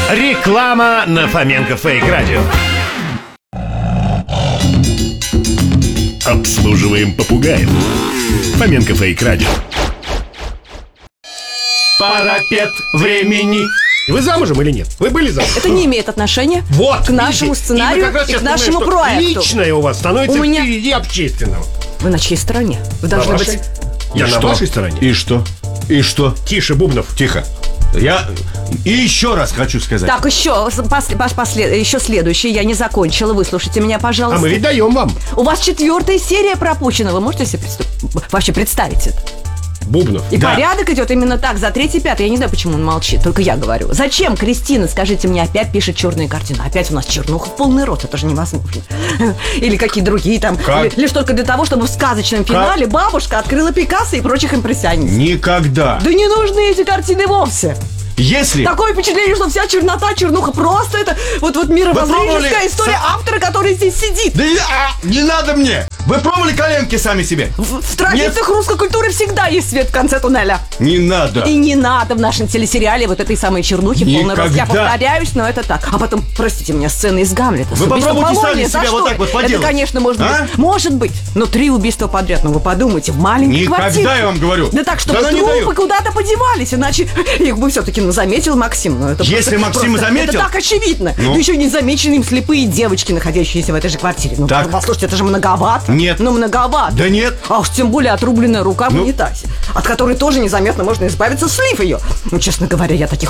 Реклама на Фоменко Фейк Радио. Обслуживаем попугаев. Фоменко Фейк Радио. Парапет времени. Вы замужем или нет? Вы были замужем? Это не имеет отношения к нашему сценарию и к нашему проекту. Личное у вас становится У меня- впереди общественного. Вы на чьей стороне? Вы должны На быть... вашей? Я на вашей стороне. И что? И что? Тише, Бубнов. Тихо. Я и еще раз хочу сказать. Так, еще следующий. Я не закончила. Выслушайте меня, пожалуйста. А мы ведь даем вам. У вас 4-я серия пропущена. Вы можете себе вообще представить это? Бубнов. И Да. порядок идет именно так, за 3-й, 5-й. Я не знаю, почему он молчит, только я говорю. Зачем Кристина, скажите мне, опять пишет черные картины? Опять у нас чернуха в полный рот, это же невозможно. Или какие другие там. Как? Лишь только для того, чтобы в сказочном финале бабушка открыла Пикассо и прочих импрессионистов. Никогда. Да не нужны эти картины вовсе. Если... Такое впечатление, что вся чернуха просто это вот мировоззренческая пробовали история автора, который здесь сидит. Да не надо мне! Вы пробовали коленки сами себе? В традициях русской культуры всегда есть свет в конце туннеля. Не надо. И не надо в нашем телесериале вот этой самой чернухи в полный рост. Я Никогда. повторяюсь, но это так. А потом, простите меня, сцены из Гамлета. Вы Убийство попробуйте Полония, сами за себя что? вот так вот поделать. Это, конечно, может А? быть. Может быть. Но 3 убийства подряд, ну вы подумайте, в маленькой Никогда, квартире. я вам говорю. Да так, чтобы Да ну не трупы даю. куда-то подевались, иначе их бы все-таки заметил Максим. Но это Если Максим заметил? Это так очевидно. Ну? Да еще не замечены им слепые девочки, находящиеся в этой же квартире. Ну, Так. послушайте, это же многовато. Нет. Ну, многовато. Да нет. А уж тем более отрубленная рука в Ну? унитазе, от которой тоже незаметно можно избавиться, слив ее. Ну, честно говоря, я таких